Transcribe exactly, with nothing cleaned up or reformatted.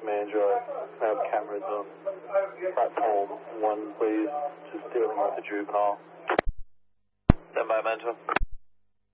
Mandra. I have cameras on platform one, please. Just dealing with the juvenile. Stand by, Mandra.